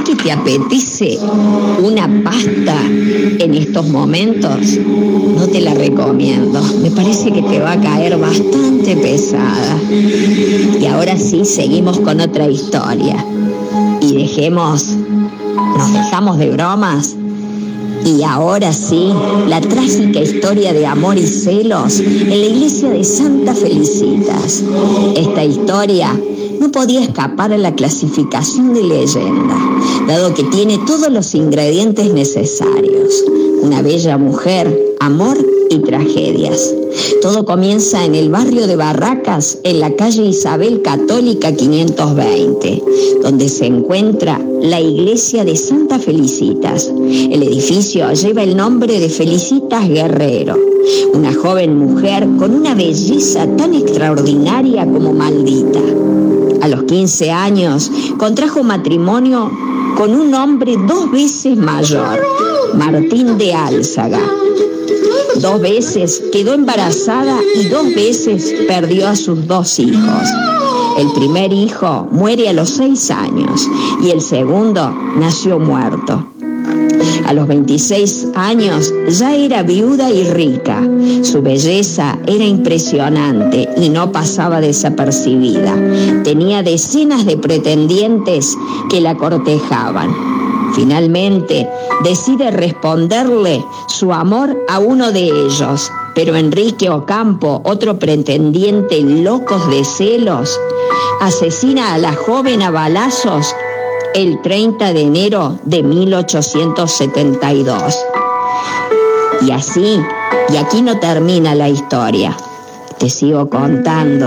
que te apetece una pasta en estos momentos, no te la recomiendo. Me parece que te va a caer bastante pesada. Y ahora sí, seguimos con otra historia. Y nos dejamos de bromas. Y ahora sí, la trágica historia de amor y celos en la iglesia de Santa Felicitas. Esta historia no podía escapar a la clasificación de leyenda, dado que tiene todos los ingredientes necesarios. Una bella mujer, amor y tragedias. Todo comienza en el barrio de Barracas, en la calle Isabel Católica 520, donde se encuentra la iglesia de Santa Felicitas. El edificio lleva el nombre de Felicitas Guerrero, una joven mujer con una belleza tan extraordinaria como maldita. A los 15 años contrajo matrimonio con un hombre 2 veces mayor, Martín de Álzaga. 2 veces quedó embarazada y 2 veces perdió a sus 2 hijos. El primer hijo muere a los 6 años y el segundo nació muerto. A los 26 años ya era viuda y rica. Su belleza era impresionante y no pasaba desapercibida. Tenía decenas de pretendientes que la cortejaban. Finalmente decide responderle su amor a uno de ellos, pero Enrique Ocampo, otro pretendiente locos de celos, asesina a la joven a balazos el 30 de enero de 1872. Y aquí no termina la historia. Te sigo contando.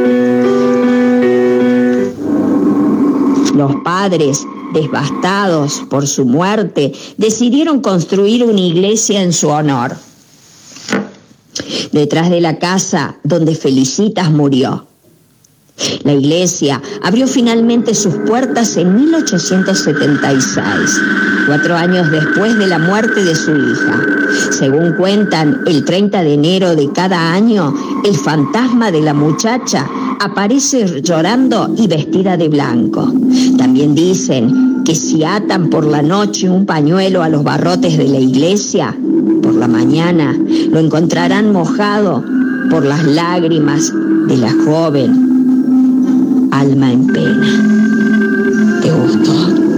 Los padres, devastados por su muerte, decidieron construir una iglesia en su honor, detrás de la casa donde Felicitas murió. La iglesia abrió finalmente sus puertas en 1876, 4 años después de la muerte de su hija. Según cuentan, el 30 de enero de cada año, el fantasma de la muchacha aparece llorando y vestida de blanco. También dicen que si atan por la noche un pañuelo a los barrotes de la iglesia, por la mañana lo encontrarán mojado por las lágrimas de la joven alma en pena. ¿Te gustó?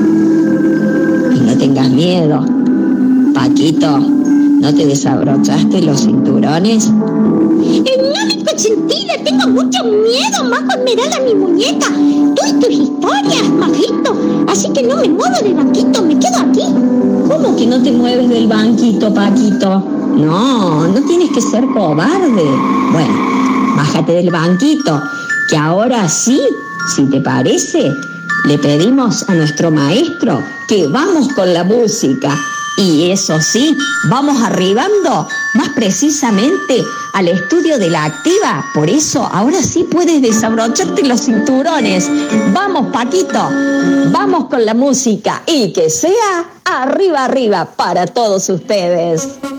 Y no tengas miedo. Paquito, ¿no te desabrochaste los cinturones? No, mi consentida, tengo mucho miedo. Majo Esmeralda, mi muñeca. Tú y tus historias, Majito. Así que no me muevo del banquito, me quedo aquí. ¿Cómo que no te mueves del banquito, Paquito? No tienes que ser cobarde. Bueno, bájate del banquito, que ahora sí, si te parece, le pedimos a nuestro maestro que vamos con la música. Y eso sí, vamos arribando más precisamente al estudio de la Activa. Por eso ahora sí puedes desabrocharte los cinturones. Vamos, Paquito, vamos con la música y que sea arriba, arriba para todos ustedes.